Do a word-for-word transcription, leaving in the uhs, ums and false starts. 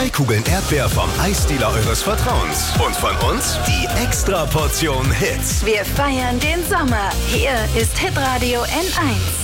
Zwei Kugeln Erdbeer vom Eisdealer eures Vertrauens. Und von uns die extra Portion Hits. Wir feiern den Sommer. Hier ist Hitradio N eins.